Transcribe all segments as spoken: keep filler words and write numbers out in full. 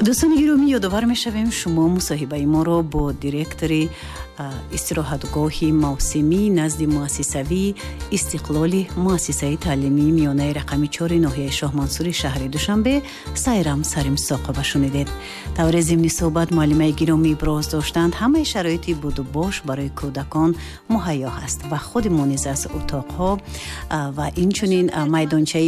дӯстони гиромӣ, ёдовар мешавем шумо мусоҳибаи моро бо директори истироҳатгоҳи мавсимӣ назди муассисавии истиқлоли муассисаи таълимии миёнаи рақами чори ноҳияи шоҳмансури шаҳри Душанбе Сайрам Сарим Соқова шунидед. тавре зимни суҳбат муаллимаи гиромӣ иброз доштанд ҳамаи шароити будубош барои кӯдакон муҳайё ҳаст ва худмон низ аз утоқҳо ва инчунин майдончаи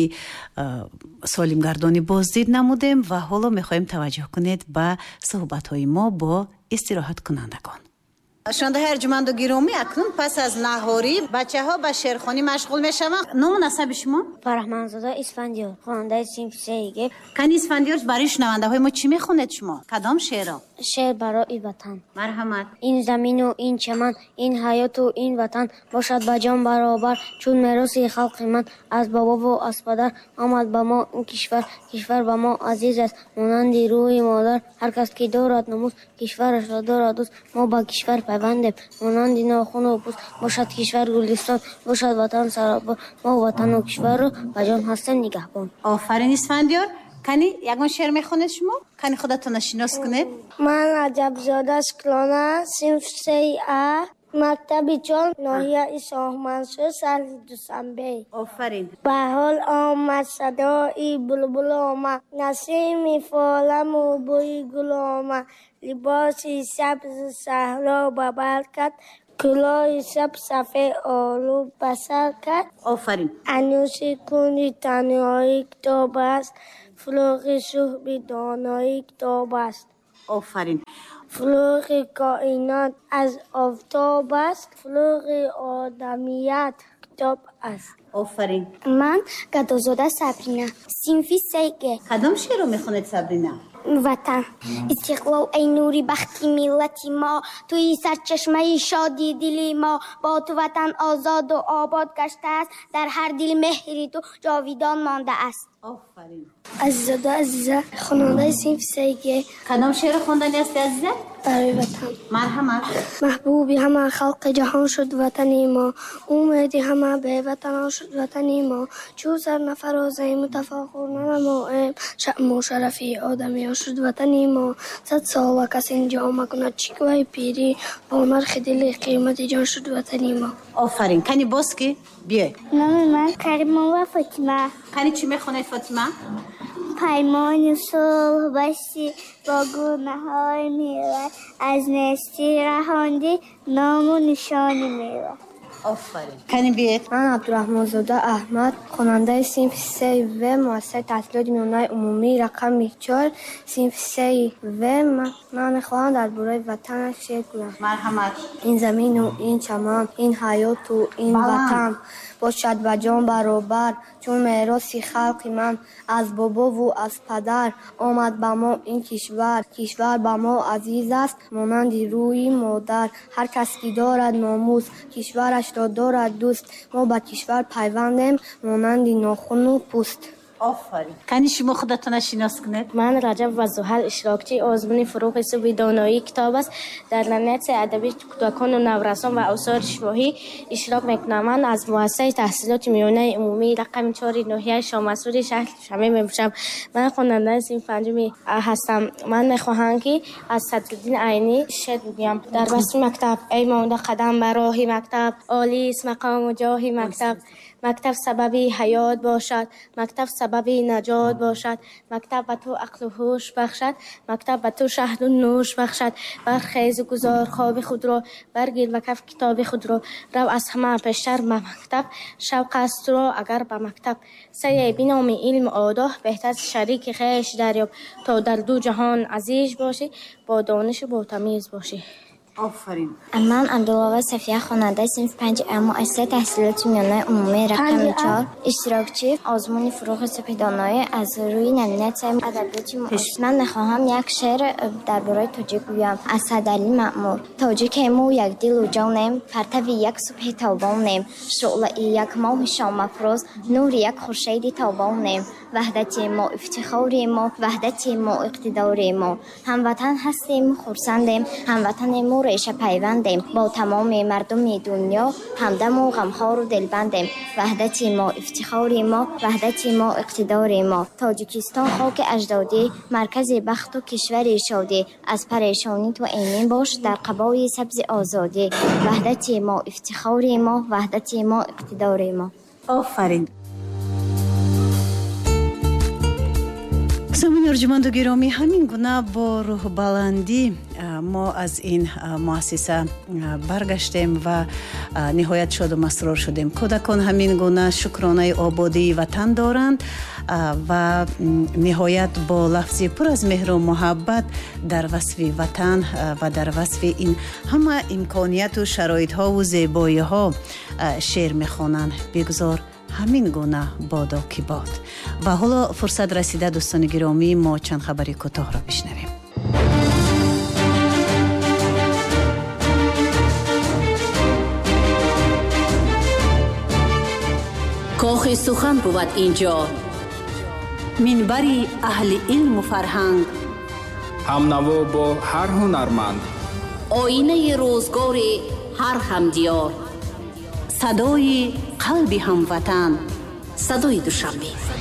солимгардонӣ боздид намудем ва ҳоло мехоҳем таваҷҷӯҳ кунед ба суҳбатҳои мо бо истироҳаткунандагон. шунавандаҳои арҷуманду гиромӣ, акнун пас аз наҳорӣ бачаҳо ба шеърхонӣ машғул мешаванд. Ному насаби шумо? Фарахманзода Исфандиёр, хонандаи синфи сеи. Кани Исфандиёр, барои шунавандаҳои мо чӣ мехонед шумо? Кадом шеърро? шеър барои ватан. Марҳамат. ин замину ин чаман, ин ҳаёту ин ватан бошад ба ҷон баробар, чун мероси халқи ман. аз бобову аз падар омад ба мо ин кишвар. Кишвар ба мо азиз аст монанди рӯҳи модар. ҳар кас ки дорад номус, кишварашро дорад дӯст. мо ба кишвар пайвандем монанди нохуну пӯст. бошад кишвар гулистон, бошад ватан саробор. мо ватану кишварро ба ҷон ҳастем нигаҳбон. Офарин Исфандиёр. Кани ягон шеър мехонед шумо? Кани худатонро шинос кунед. ман Аҷабзода Шуклона, синф сеи А, мактаби чор, ноҳияи Шоҳмансур, шаҳри Душанбе. Офарин. Баҳол омад садои булбул омад, насими фоламу бӯи гул омад. либоси сабзи саҳро ба бар кард, кӯлои саб сафед олу ба сар кард. Офарин. анӯши кунди танҳоӣ китоб аст, фурӯғи шӯҳби доноӣ китоб аст. Офарин. фурӯғи коинот аз офтоб аст, фурӯғи одамият китоб аст. Офарин. ман Гадозода Сабрина, синфи сеи. Кадом шеърро мехонед Сабрина? ватан. истиқлол ай нури бахти миллати мо, туи сарчашмаи шоди дили мо. бо ту ватан озоду обод гаштааст, дар ҳар дил меҳри ту ҷовидон мондааст. Офарин. Азизода Азиза, хонандаи синфи сеи. Кадом шеърро хондани ҳасти Азиза? барои ватан. Марҳамат. маҳбуби ҳама халқи ҷаҳон шуд ватани мо, умеди ҳама беватанон шуд ватани мо. чӯ сар нафарозаем тафохур нанамоем, шаъму шарафи одамиён шуд ватани мо. сад сола кас инҷо макунад чикваи пирӣ, бо нархи дили қимати ҷон шуд ватани мо. Офарин. Кани боз ки? Биёй. номи ман Каримова Фотима. Кани чӣ мехонед Фотима? паймони сулҳ басти бо гунаҳои миллат, аз нестӣ раҳонди ному нишони миллат. Офарин. Кани биед. ман Абдураҳмонзода Аҳмад, хонандаи синфи сеи В, муассисаи таҳсилоти миёнаи умумии рақами чор, синфи сеи В. ман мехоҳам дар бораи ватанаш шеър кунам. Марҳамат. ин замину ин чаман, ин ҳаёту ин ватан бошад ба ҷон баробар, чун мероси халқи ман. аз бобову аз падар омад ба мо ин кишвар. кишвар ба мо азиз аст монанди рӯҳи модар. ҳар кас ки дорад номус, кишварашро дорад дӯст. мо ба кишвар пайвандем монанди нохуну пӯст. Офарин. Кани шумо худатонро шинос кунед. ман Раҷаб ва Зуҳал ишрокчи озмуни фурӯғи субҳи доноӣ китоб аст. дар номинатсияи адаби кӯдакону наврасон ва осори шифоҳӣ иштирок мекунам. ман аз муассисаи таҳсилоти миёнаи умумии рақами чори ноҳияи Шоҳмансури шаҳри Душанбе мебошам. ман хонандаи синфи панҷуми ҳастам. ман мехоҳам ки аз Садриддин Айнӣ шеър бигӯям. дар васти мактаб эй монда қадам ба роҳи мактаб, олист мақому ҷоҳи мактаб. мактаб сабаби ҳаёт бошад, мактаб сабаби наҷот бошад. мактаб ба ту ақлу ҳуш бахшад, мактаб ба ту шаҳду нӯш бахшад. бархезу гузор хоби худро, баргир ба каф китоби худро. рав аз ҳама пештар ба мактаб, шавқ аст туро агар ба мактаб. саре биноми илму одоб, беҳтар шарики хеш дарёб, то дар ду ҷаҳон азиз бошӣ, бо донишу бо тамиз бошӣ. Офарин. ман Абдуллова Сафия, хонандаи синфи панҷ А, муассисаи таҳсилоти миёнаи умумии рақами чор, иштирокчи озмуни фурӯғи субҳи доноӣ аз рӯи номинатсияи адабиёти муосир. ман мехоҳам як шеър дар бораи тоҷик гӯям. Асадали Маъмур. тоҷикему якдилу ҷонем, партави як субҳи тобонем, шуълаи як моҳи шомафрӯз, нури як хуршеди тобонем. وحدت ما افتخار ما، وحدت ما اقتدار ما. هموطن هستیم، خرسندیم، هموطن ما ریشه پیوندیم، با تمام مردم دنیا همدم و غمخوار و دلبندیم. وحدت ما افتخار ما، وحدت ما اقتدار ما. تاجیکستان خاک اجدادی، مرکز بخت و کشور شادی، از پریشانی تو ایمن باش در قبای سبز آزادی. وحدت ما افتخار ما، وحدت ما اقتدار ما. آفرین. سامعین ارجمند و گرامی، همین گونه با روح بلندی ما از این مؤسسه برگشتیم و نهایت شاد و مسرور شدیم. کودکان همین گونه شکرانه آبادی وطن دارند و نهایت با لفظی پر از مهر و محبت در وصف وطن و در وصف این همه امکانیت و شرایط ها و زیبایی ها شعر میخوانند. بگذار همین گونه بادا کی باد. و حالا فرصت رسیده دوستان گرامی، ما چند خبری کوتاه را بشنویم. کاخ سخن بود اینجا، منبری اهل علم و فرهنگ، همنوا با هر هنرمند، آینه روزگار هر همدیار، صدای قلب هموطن، صدای دوشنبه.